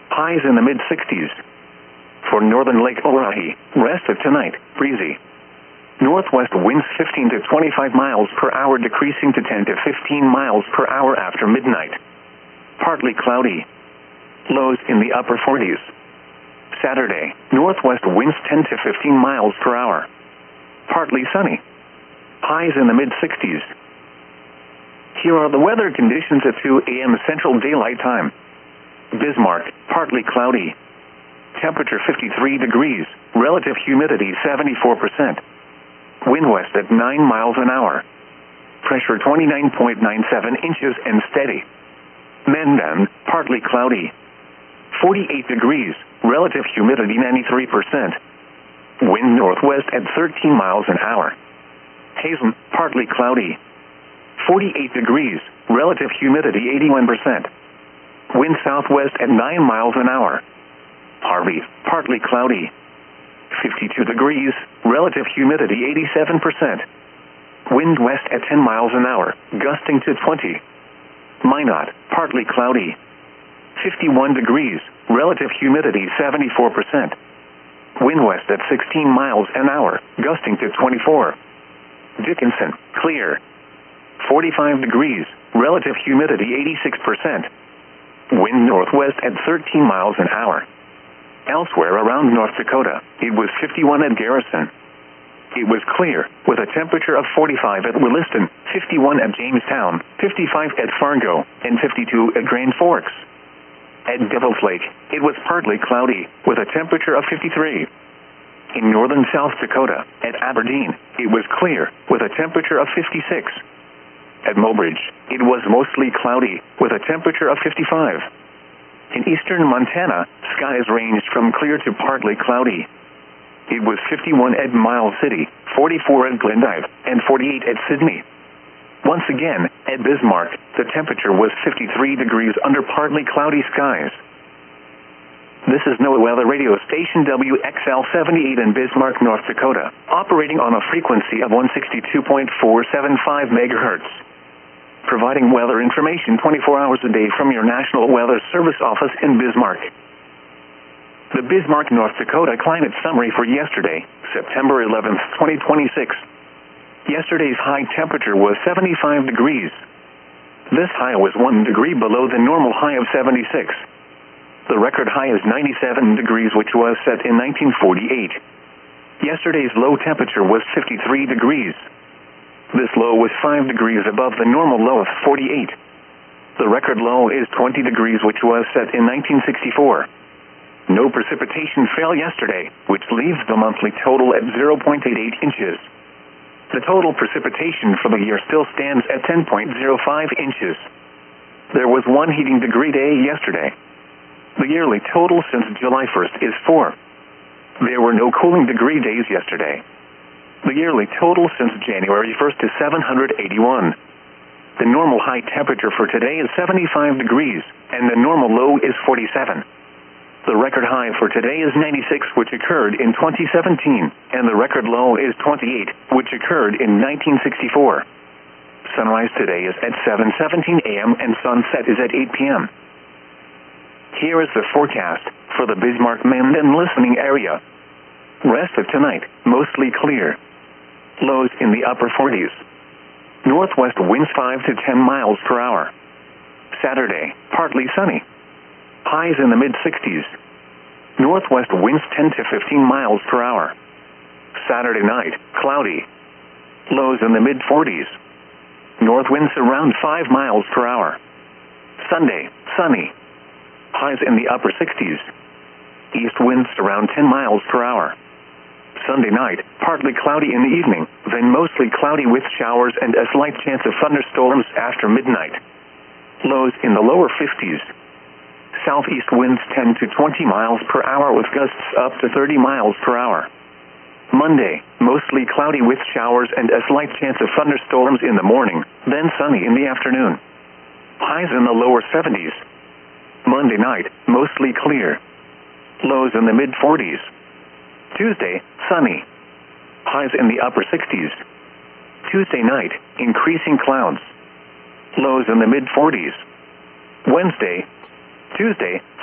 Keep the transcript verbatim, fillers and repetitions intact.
highs in the mid sixties. For northern Lake Oahe, rest of tonight, breezy. Northwest winds fifteen to twenty-five miles per hour, decreasing to ten to fifteen miles per hour after midnight. Partly cloudy. Lows in the upper forties. Saturday, northwest winds ten to fifteen miles per hour. Partly sunny. Highs in the mid sixties. Here are the weather conditions at two a m Central Daylight Time. Bismarck, partly cloudy. Temperature fifty-three degrees, relative humidity seventy-four percent. Wind west at nine miles an hour. Pressure twenty-nine point nine seven inches and steady. Mendon, partly cloudy. forty-eight degrees, relative humidity ninety-three percent. Wind northwest at thirteen miles an hour. Hazen, partly cloudy. forty-eight degrees, relative humidity eighty-one percent. Wind southwest at nine miles an hour. Harvey, partly cloudy. fifty-two degrees, relative humidity eighty-seven percent. Wind west at ten miles an hour, gusting to twenty. Minot, partly cloudy. fifty-one degrees, relative humidity seventy-four percent. Wind west at sixteen miles an hour, gusting to twenty-four. Dickinson, clear. forty-five degrees, relative humidity eighty-six percent. Wind northwest at thirteen miles an hour. Elsewhere around North Dakota, it was fifty-one at Garrison. It was clear, with a temperature of forty-five at Williston, fifty-one at Jamestown, fifty-five at Fargo, and fifty-two at Grand Forks. At Devil's Lake, it was partly cloudy, with a temperature of fifty-three. In northern South Dakota, at Aberdeen, it was clear, with a temperature of fifty-six. At Mobridge, it was mostly cloudy, with a temperature of fifty-five. In eastern Montana, skies ranged from clear to partly cloudy. It was fifty-one at Miles City, forty-four at Glendive, and forty-eight at Sydney. Once again, at Bismarck, the temperature was fifty-three degrees under partly cloudy skies. This is NOAA Weather Radio Station W X L seventy-eight in Bismarck, North Dakota, operating on a frequency of one sixty-two point four seven five megahertz. Providing weather information twenty-four hours a day from your National Weather Service office in Bismarck. The Bismarck, North Dakota climate summary for yesterday, September eleventh, twenty twenty-six. Yesterday's high temperature was seventy-five degrees. This high was one degree below the normal high of seventy-six. The record high is ninety-seven degrees, which was set in nineteen forty-eight. Yesterday's low temperature was fifty-three degrees. This low was five degrees above the normal low of forty-eight. The record low is twenty degrees, which was set in nineteen sixty-four. No precipitation fell yesterday, which leaves the monthly total at zero point eight eight inches. The total precipitation for the year still stands at ten point zero five inches. There was one heating degree day yesterday. The yearly total since July first is four. There were no cooling degree days yesterday. The yearly total since January first is seven hundred eighty-one. The normal high temperature for today is seventy-five degrees, and the normal low is forty-seven. The record high for today is ninety-six, which occurred in twenty seventeen, and the record low is twenty-eight, which occurred in nineteen sixty-four. Sunrise today is at seven seventeen a m and sunset is at eight p m Here is the forecast for the Bismarck-Mendon listening area. Rest of tonight, mostly clear. Lows in the upper forties. Northwest winds five to ten miles per hour. Saturday, partly sunny. Highs in the mid sixties. Northwest winds ten to fifteen miles per hour. Saturday night, cloudy. Lows in the mid forties. North winds around five miles per hour. Sunday, sunny. Highs in the upper sixties. East winds around ten miles per hour. Sunday night, partly cloudy in the evening, then mostly cloudy with showers and a slight chance of thunderstorms after midnight. Lows in the lower fifties. Southeast winds ten to twenty miles per hour with gusts up to thirty miles per hour. Monday, mostly cloudy with showers and a slight chance of thunderstorms in the morning, then sunny in the afternoon. Highs in the lower seventies. Monday night, mostly clear. Lows in the mid forties. Tuesday, sunny. Highs in the upper sixties. Tuesday night, increasing clouds. Lows in the mid forties. Wednesday, Tuesday,